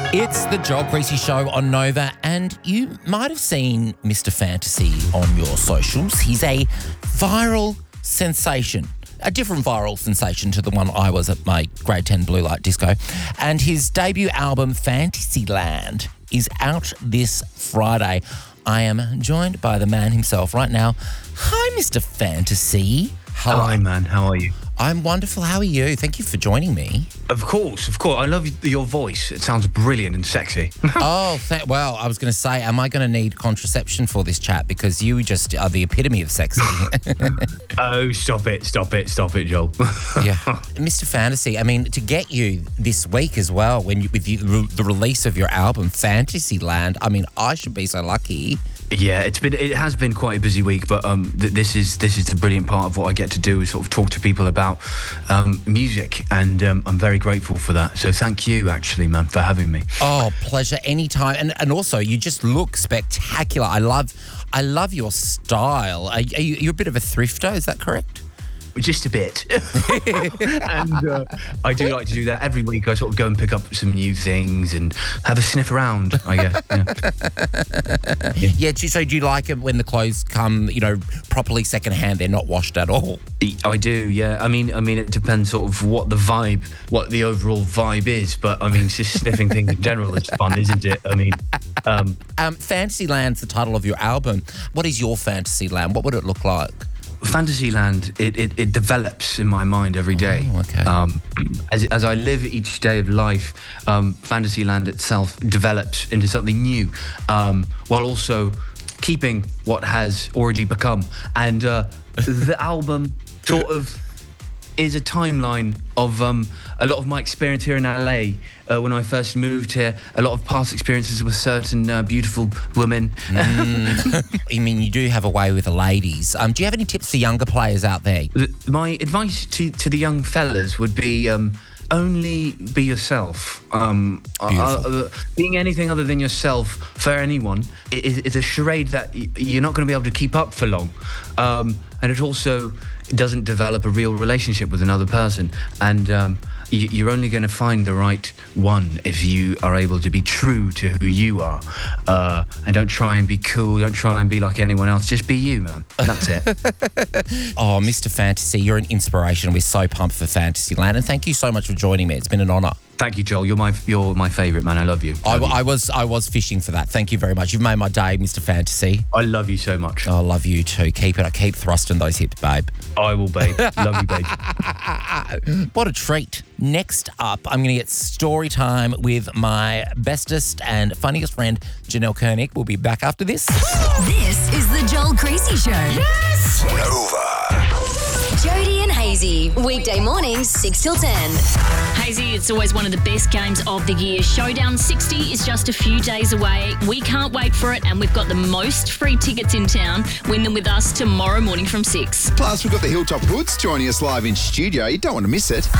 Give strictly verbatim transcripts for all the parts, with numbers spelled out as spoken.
It's the Joel Creasy Show on Nova, and you might have seen Mister Fantasy on your socials. He's a viral sensation, a different viral sensation to the one I was at my grade ten Blue Light Disco. And his debut album, Fantasyland, is out this Friday. I am joined by the man himself right now. Hi, Mister Fantasy. Hello. Hi, man. How are you? I'm wonderful. How are you? Thank you for joining me. Of course, of course. I love your voice. It sounds brilliant and sexy. oh, th- well, I was going to say, am I going to need contraception for this chat? Because you just are the epitome of sexy. oh, stop it, stop it, stop it, Joel. yeah. Mister Fantasy, I mean, to get you this week as well, when you, with you, the release of your album, Fantasyland, I mean, I should be so lucky. Yeah, it's been it has been quite a busy week, but um, th- this is this is the brilliant part of what I get to do is sort of talk to people about um, music, and um, I'm very grateful for that. So thank you, actually, man, for having me. Oh, pleasure, anytime. And and also, you just look spectacular. I love I love your style. Are, are you you're a bit of a thrifter? Is that correct? Just a bit. and uh, I do like to do that every week. I sort of go and pick up some new things and have a sniff around, I guess. Yeah. yeah. yeah so do you like it when the clothes come, you know, properly secondhand? They're not washed at all? I do, yeah. I mean, I mean, it depends sort of what the vibe, what the overall vibe is. But I mean, just sniffing things in general is fun, isn't it? I mean, um, um, Fantasyland's the title of your album. What is your Fantasyland? What would it look like? Fantasyland, it, it, it develops in my mind every day. Oh, okay. Um, as, as I live each day of life, um, Fantasyland itself develops into something new, um, while also keeping what has already become. And uh, the album sort of is a timeline of um, a lot of my experience here in L A uh, when I first moved here, a lot of past experiences with certain uh, beautiful women. Mm. I mean, you do have a way with the ladies. Um, do you have any tips for younger players out there? My advice to, to the young fellas would be um, only be yourself. Um, uh, being anything other than yourself for anyone is, is a charade that y- you're not going to be able to keep up for long. Um, and it also doesn't develop a real relationship with another person. And um, you, you're only going to find the right one if you are able to be true to who you are. Uh, and don't try and be cool. Don't try and be like anyone else. Just be you, man. That's it. Oh, Mister Fantasy, you're an inspiration. We're so pumped for Fantasyland. And thank you so much for joining me. It's been an honour. Thank you, Joel. You're my you're my favourite, man. I love you. I, love you. I was I was fishing for that. Thank you very much. You've made my day, Mister Fantasy. I love you so much. I love you too. Keep it. I keep thrusting those hips, babe. I will, babe. Love you, babe. What a treat. Next up, I'm going to get story time with my bestest and funniest friend, Janelle Koenig. We'll be back after this. This is the Joel Creasy Show. Yes! Nova. Jody and Hazy, weekday mornings, six till ten. Hazy, it's always one of the best games of the year. Showdown sixty is just a few days away. We can't wait for it, and we've got the most free tickets in town. Win them with us tomorrow morning from six. Plus, we've got the Hilltop Hoods joining us live in studio. You don't want to miss it.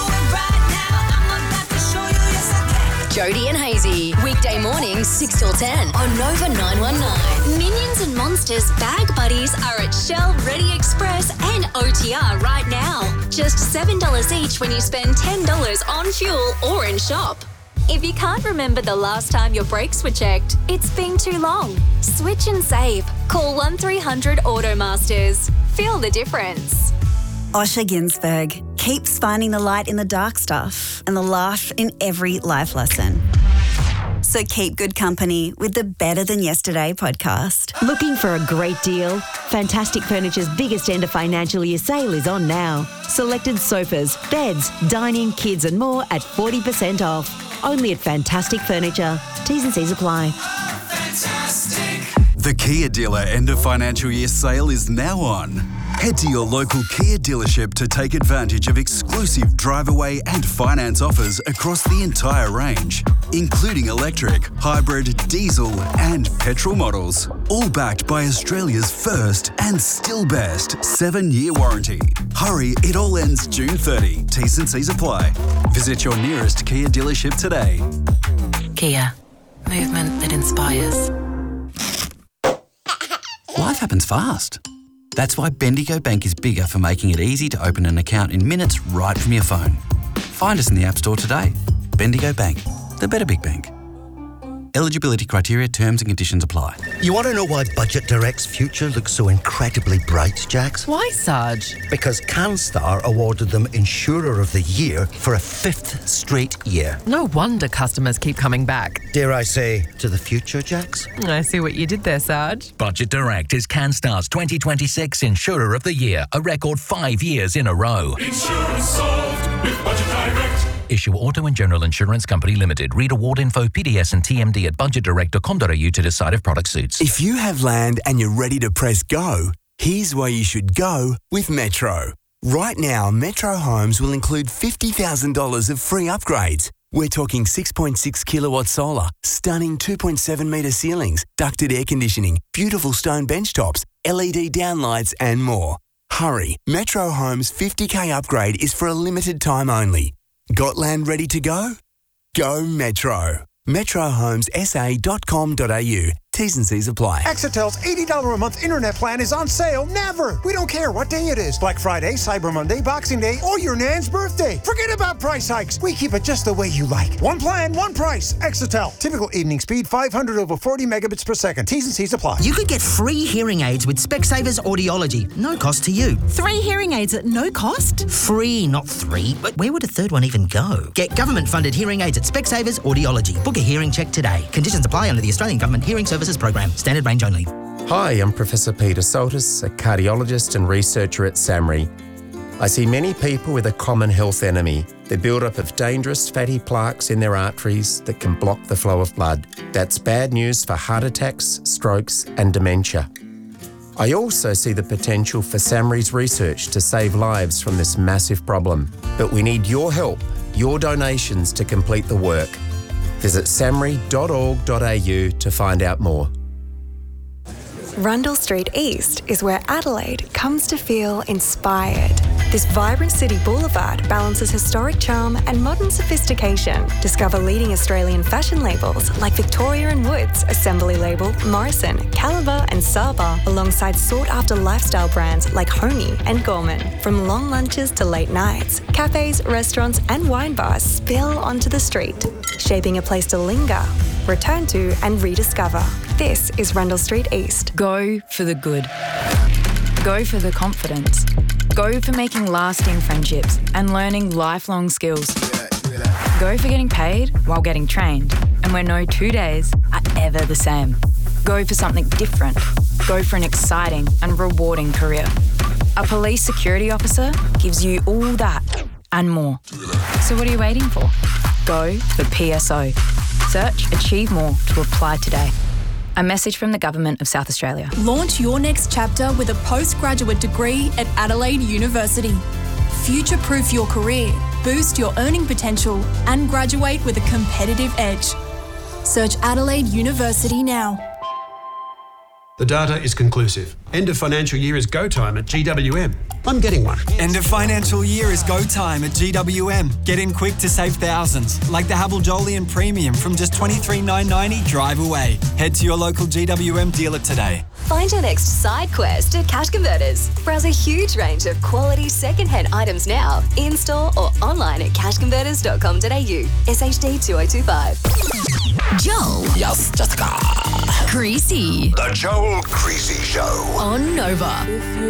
Jody and Hazy, weekday mornings, six till ten on Nova nine one nine. Minions and Monsters Bag Buddies are at Shell, Ready Express and O T R right now. Just seven dollars each when you spend ten dollars on fuel or in shop. If you can't remember the last time your brakes were checked, it's been too long. Switch and save. Call one three hundred Automasters. Feel the difference. Osher Ginsberg keeps finding the light in the dark stuff and the laugh in every life lesson. So keep good company with the Better Than Yesterday podcast. Looking for a great deal? Fantastic Furniture's biggest end of financial year sale is on now. Selected sofas, beds, dining, kids and more at forty percent off. Only at Fantastic Furniture. T's and C's apply. Fantastic. The Kia dealer end of financial year sale is now on. Head to your local Kia dealership to take advantage of exclusive drive away and finance offers across the entire range, including electric, hybrid, diesel and petrol models, all backed by Australia's first and still best seven-year warranty. Hurry, it all ends June thirtieth. T's and C's apply. Visit your nearest Kia dealership today. Kia. Movement that inspires. Life happens fast. That's why Bendigo Bank is bigger for making it easy to open an account in minutes right from your phone. Find us in the App Store today. Bendigo Bank. the better big bank. Eligibility criteria, terms and conditions apply. You want to know why Budget Direct's future looks so incredibly bright, Jax? Why, Sarge? Because CanStar awarded them Insurer of the Year for a fifth straight year. No wonder customers keep coming back. Dare I say, to the future, Jax? I see what you did there, Sarge. Budget Direct is CanStar's twenty twenty-six Insurer of the Year, a record five years in a row. Insurance solved with Budget Direct. Issue Auto and General Insurance Company Limited. Read award info, P D S and T M D at budget direct dot com dot a u to decide if product suits. If you have land and you're ready to press go, here's where you should go with Metro. Right now, Metro Homes will include fifty thousand dollars of free upgrades. We're talking six point six kilowatt solar, stunning two point seven metre ceilings, ducted air conditioning, beautiful stone bench tops, L E D downlights and more. Hurry, Metro Homes fifty K upgrade is for a limited time only. Got land ready to go? Go Metro. metro homes s a dot com dot a u. T's and C's apply. Exitel's eighty dollars a month internet plan is on sale never. We don't care what day it is. Black Friday, Cyber Monday, Boxing Day, or your Nan's birthday. Forget about price hikes. We keep it just the way you like. One plan, one price. Exitel. Typical evening speed, five hundred over forty megabits per second. T's and C's apply. You could get free hearing aids with Specsavers Audiology. No cost to you. Three hearing aids at no cost? Free, not three. But where would a third one even go? Get government-funded hearing aids at Specsavers Audiology. Book a hearing check today. Conditions apply under the Australian Government Hearing Services Program. Standard range only. Hi, I'm Professor Peter Soltis, a cardiologist and researcher at SAMRI. I see many people with a common health enemy, the build-up of dangerous fatty plaques in their arteries that can block the flow of blood. That's bad news for heart attacks, strokes and dementia. I also see the potential for SAMRI's research to save lives from this massive problem. But we need your help, your donations to complete the work. Visit samri dot org dot a u to find out more. Rundle Street East is where Adelaide comes to feel inspired. This vibrant city boulevard balances historic charm and modern sophistication. Discover leading Australian fashion labels like Victoria and Woods, Assembly Label, Morrison, Caliber and Saba, alongside sought-after lifestyle brands like Honey and Gorman. From long lunches to late nights, cafes, restaurants and wine bars spill onto the street, shaping a place to linger, return to and rediscover. This is Rundle Street East. Go for the good. Go for the confidence. Go for making lasting friendships and learning lifelong skills. Go for getting paid while getting trained, and where no two days are ever the same. Go for something different. Go for an exciting and rewarding career. A police security officer gives you all that and more. So what are you waiting for? Go for P S O. Search Achieve More to apply today. A message from the Government of South Australia. Launch your next chapter with a postgraduate degree at Adelaide University. Future-proof your career, boost your earning potential, and graduate with a competitive edge. Search Adelaide University now. The data is conclusive. End of financial year is go time at G W M. I'm getting one. End of financial year is go time at G W M. Get in quick to save thousands, like the Havel Jolion Premium from just twenty-three thousand nine hundred ninety dollars drive away. Head to your local G W M dealer today. Find your next side quest at Cash Converters. Browse a huge range of quality second-hand items now, in-store or online at cash converters dot com dot a u. S H D two oh two five. Joel. Yes, Jessica. Creasy. The Joel Creasy Show. On Nova.